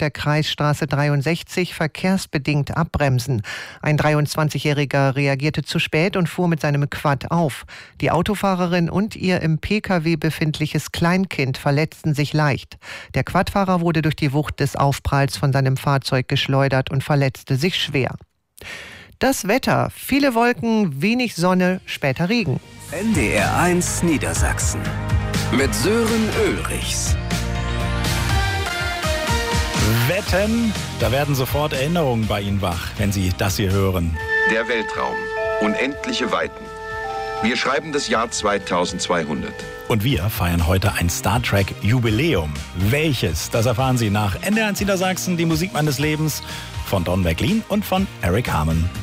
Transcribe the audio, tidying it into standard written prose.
der Kreisstraße 63 verkehrsbedingt abbremsen. Ein 23-Jähriger reagierte zu spät und fuhr mit seinem Quad auf. Die Autofahrerin und ihr im Pkw befindliches Kleinkind verletzten sich leicht. Der Quadfahrer wurde durch die Wucht des Aufpralls von seinem Fahrzeug geschleudert und verletzte sich schwer. Das Wetter: viele Wolken, wenig Sonne, später Regen. NDR 1 Niedersachsen mit Sören Ulrichs. Wetten, da werden sofort Erinnerungen bei Ihnen wach, wenn Sie das hier hören. Der Weltraum. Unendliche Weiten. Wir schreiben das Jahr 2200. Und wir feiern heute ein Star Trek Jubiläum. Welches? Das erfahren Sie nach NDR 1 Niedersachsen, die Musik meines Lebens, von Don McLean und von Eric Harmon.